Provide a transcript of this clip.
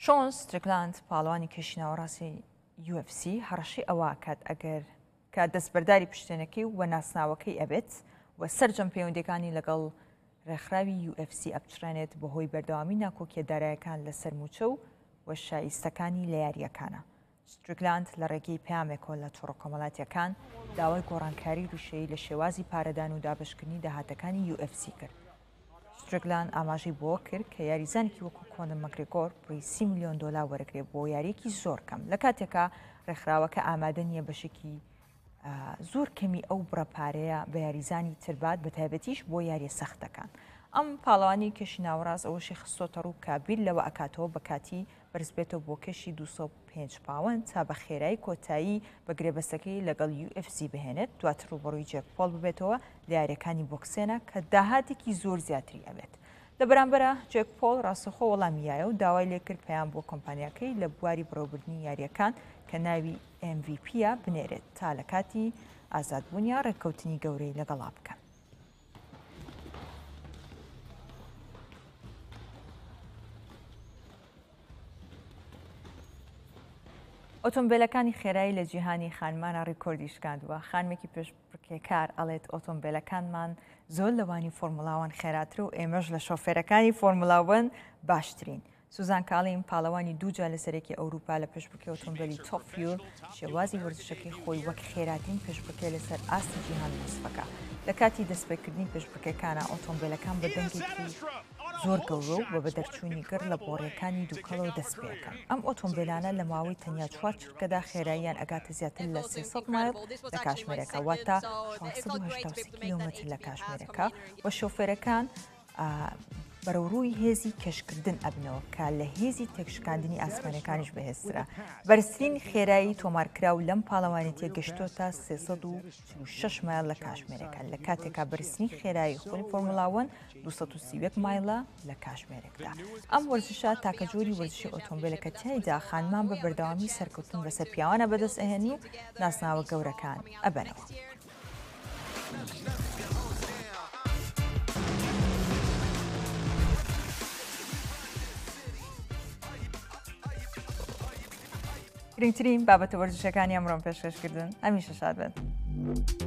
شۆن ستریکلاند پاڵەوانی کێشیناوەڕاستی UFC هەڕەشەی ئەوە کات ئەگەر کە دەستبەرداری پشتێنەکەی و ناسناوەکەی ئەبێت و سەرجەم پەیوەندیەکانی لەگەڵ ڕێکخراوی UFC ئەبچڕێنێت بەهۆی بەردەوامی ناکۆکیێدارایەکان لەسەر موچە و شایستەکانی لە یاریەکانە. ستریکلاند لە ڕێگەی پەیامێکەوە لە تۆڕەکۆمەڵاتیەکان داوای گۆڕانکاری ڕیشەیی لە شێوازی پارەدان و دابشکردنی داهاتەکانی UFC کرد. ستریکلاند ئاماژەی بۆ کرد کە یاریزانێکی وەکو کۆنر مەگرێگۆر بڕی $30 میلیۆن وەرەگرێت بۆ یاریەکی زۆر کەم لە کاتێکە ڕێکخراوەکە ئامادە نییە بەشێکی زۆر کەمی ئەو بڕەپارەیە بە یاریزانی تربات بە تایبەتیش بۆ یاریە سەختەکان. ئەم پاڵەوانی کێشیناوەڕاست ئەوەشی خستۆتە ڕوو کە بیر لەوە ئەکاتەوە بە کاتی بەرزبێتەوە بۆ کەشی 205 پاوەند تا بە خێرایی کۆتایی بە گرێبەستەکەی لەگەڵ UFC بهێنێت دواتر ڕوبەڕووی جێک پۆڵ ببێتەوە لە یاریەکانی بۆکسێنە کە داهاتێکی زۆر زیاتری ئەبێت. لە بەرامبەرە جێک پۆڵ ڕاستەخۆ وەڵامیایە و داوای لێکرد پەیام بۆ کۆمپانیاکەی لە بواری بڕێوەبردننی یاریەکان کە ناوی MVP بنێرێت تا لە کاتی ئازادبوونیا ڕێککەوتنی گەورەی لەگەڵا بکەن. ئۆتۆمبیلەکانی خێرایی لە جیهانی خانمانە ڕیکۆردی شکاندووە. خانمێکی پێشبڕکێکار ئەڵێت ئۆتۆمبیلەکانمان زۆر لەوانی فۆرمولاوان خێراتر و ئێمەش لە شۆفێرەکانی فۆرمولاوەن باشترین. سوزان کاڵیم پاڵەوانی دووجا لە سەرێکی ئەوروپا لە پێشبڕکێ ئۆتۆمبیلی تۆپ فیور شێوازی وەرزشەکەی خۆی وەک خێراترین پێشبڕکێ لەسەر ئاستی جیهان وەسفەکە. لە کاتی دەستپێکردنی پێشبڕکێکانە ئۆتۆمبیلەکان بە دەنگێکی زۆر گەورە و بە دەرچوونی گەڕ لە بۆڕیەکانی دووکەڵەوە دەست پێەکەن. ئەم ئۆتۆمبیلانە لە ماوەی تەنیا 4 چرکەدا خێراییان ئەگاتە زیاتر لە 300 مایل لە کاتژمێرەکە واتە 483 کیلۆمەتر لە کاتژمێرەکە و شۆفێرەکان بەرەوڕووی هێزی کەشکردن ئەبنەوە کە لە هێزی تێکشکاندنی ئاسمانەکانیش بەهێزترە. بەرزترین خێرایی تۆمارکراو لەم پاڵەوانێتیە گەشتۆ تا 336 مایل لە کاتژمێرەکە لە کاتێکا بەرزترین خێرایی خۆی فۆرمولاوەن 231 مایلە لە کاتژمێرێکدا. ئەم وەرزشە تاکە جۆری وەرزشی ئۆتۆمبیلەکە تیایدا خانمان بە بەردەوامی سەرکەوتن بەسەر پیاوانە بەدەست ئەهێنی و ناسناوە گەورەکان ئەبەنەوە. گرنگترین بابەتە وەرزشەکانی ئەمڕۆم پێشکەشکردن هەمیشە شاد بن.